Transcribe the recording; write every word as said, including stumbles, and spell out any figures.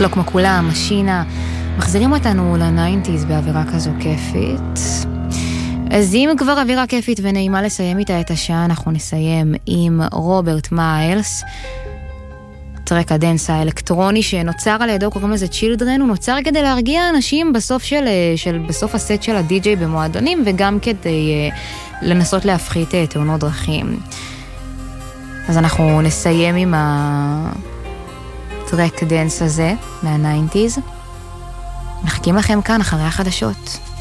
לא כמו כולם, משינה, מחזירים אותנו לניינטיז באווירה כזו כיפית. אז אם כבר אווירה כיפית ונעימה לסיים איתה את השעה, אנחנו נסיים עם רוברט מיילס, טרק הדנס האלקטרוני שנוצר על ידו, קוראים לזה צ'ילדרן, הוא נוצר כדי להרגיע אנשים בסוף של, של בסוף הסט של הדי-ג'יי במועדונים, וגם כדי uh, לנסות להפחית uh, תאונות דרכים. אז אנחנו נסיים עם הטרק דנס הזה מהניינטיז. מחכים לכם כאן אחרי החדשות.